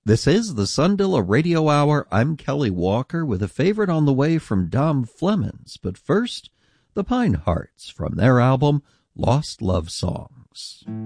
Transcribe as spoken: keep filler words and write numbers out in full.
This is the Sundilla Radio Hour. I'm Kelly Walker with a favorite on the way from Dom Flemons. But first, the Pine Hearts from their album Lost Love Songs.